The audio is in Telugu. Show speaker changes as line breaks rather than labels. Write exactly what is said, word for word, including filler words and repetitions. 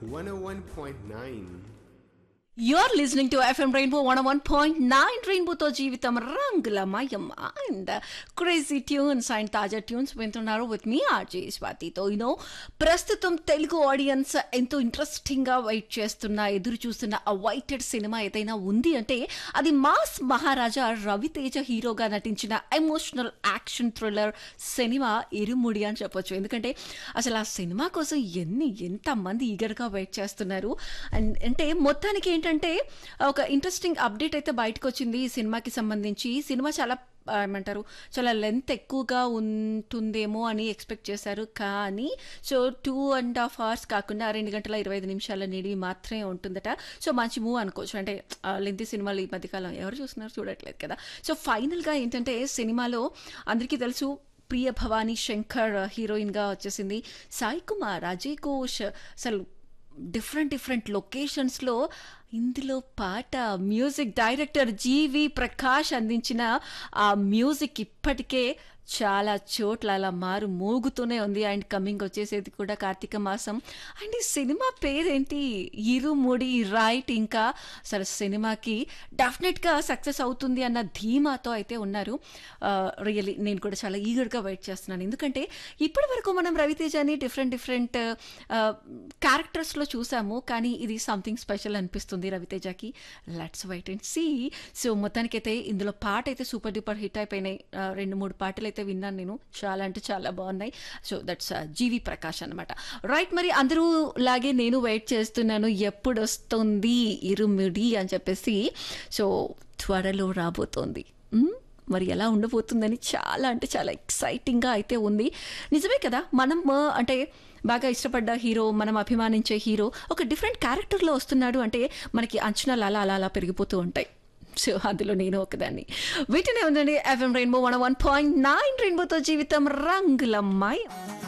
one oh one point nine.
You're listening to F M Rainbow one oh one point nine Rainbow తో జీవితం రంగుల మయం అండ్ క్రేజీ ట్యూన్స్ అండ్ తాజా ట్యూన్స్ వింటున్నారు విత్ మీ ఆర్జే స్వాతితో. యూనో ప్రస్తుతం తెలుగు ఆడియన్స్ ఎంతో ఇంట్రెస్టింగ్గా వెయిట్ చేస్తున్న ఎదురు చూస్తున్న అవైటెడ్ సినిమా ఏదైనా ఉంది అంటే అది మాస్ మహారాజా రవితేజ హీరోగా నటించిన ఎమోషనల్ యాక్షన్ థ్రిల్లర్ సినిమా ఇరుముడి అని చెప్పొచ్చు. ఎందుకంటే అసలు ఆ సినిమా కోసం ఎన్ని ఎంతమంది ఈగర్గా వెయిట్ చేస్తున్నారు. అండ్ అంటే మొత్తానికి ఏంటంటే ఒక ఇంట్రెస్టింగ్ అప్డేట్ అయితే బయటకు వచ్చింది ఈ సినిమాకి సంబంధించి. ఈ సినిమా చాలా ఏమంటారు చాలా లెంత్ ఎక్కువగా ఉంటుందేమో అని ఎక్స్పెక్ట్ చేశారు, కానీ so two and half hours కాకుండా రెండు గంటల ఇరవై ఐదు నిమిషాల నిడివి మాత్రమే ఉంటుందట. సో మంచి మూవ్ అనుకోవచ్చు. అంటే లెంత్ సినిమాలు ఈ మధ్యకాలం ఎవరు చూస్తున్నారు, చూడట్లేదు కదా. సో ఫైనల్గా ఏంటంటే సినిమాలో అందరికీ తెలుసు ప్రియ భవానీ శంకర్ హీరోయిన్గా వచ్చేసింది. సాయి కుమార్, అజయ్ ఘోష్, అసలు డిఫరెంట్ డిఫరెంట్ లొకేషన్స్లో ఇందులో పాట మ్యూజిక్ డైరెక్టర్ జీవి ప్రకాష్ అందించిన ఆ మ్యూజిక్ ఇప్పటికే చాలా చోట్ల అలా మారు మోగుతూనే ఉంది. అండ్ కమింగ్ వచ్చేసేది కూడా కార్తీక మాసం. అండ్ ఈ సినిమా పేరేంటి, ఇరుముడి, రైట్. ఇంకా అసలు సినిమాకి డెఫినెట్గా సక్సెస్ అవుతుంది అన్న ధీమాతో అయితే ఉన్నారు. రియల్లీ నేను కూడా చాలా ఈగర్గా వెయిట్ చేస్తున్నాను. ఎందుకంటే ఇప్పటి వరకు మనం రవితేజని డిఫరెంట్ డిఫరెంట్ క్యారెక్టర్స్లో చూసాము, కానీ ఇది సంథింగ్ స్పెషల్ అనిపిస్తుంది రవితేజకి. Let's wait and see. So మొత్తానికైతే ఇందులో పాట అయితే సూపర్ డూపర్ హిట్ అయిపోయినాయి. రెండు మూడు పాటలు అయితే విన్నాను నేను, చాలా అంటే చాలా బాగున్నాయి. సో దట్స్ జీవి ప్రకాష్ అనమాట. రైట్, మరి అందరూ లాగే నేను వెయిట్ చేస్తున్నాను ఎప్పుడు వస్తుంది ఇరుముడి అని చెప్పేసి. సో త్వరలో రాబోతోంది. మరి ఎలా ఉండబోతుందని చాలా అంటే చాలా ఎక్సైటింగ్గా అయితే ఉంది. నిజమే కదా, మనం అంటే బాగా ఇష్టపడ్డ హీరో, మనం అభిమానించే హీరో ఒక డిఫరెంట్ క్యారెక్టర్లో వస్తున్నాడు అంటే మనకి అంచనాలు అలా అలా అలా పెరిగిపోతూ ఉంటాయి. సో అందులో నేను ఒకదాన్ని. వీటినే ఉందండి FM rainbow one one point nine రెయిన్బోతో జీవితం రంగులమ్మాయి.